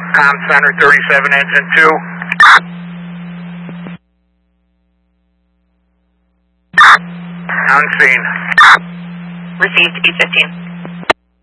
Com Center 37 engine 2. On scene. Received 815.